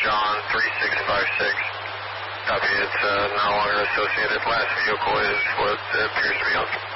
John 3656. Copy, it's no longer associated. Last vehicle is what appears to be on